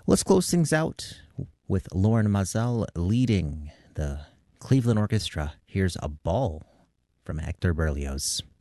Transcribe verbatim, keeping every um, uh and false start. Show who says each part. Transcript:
Speaker 1: Let's close things out with Lauren Mazel leading the Cleveland Orchestra. Here's A Ball from Hector Berlioz.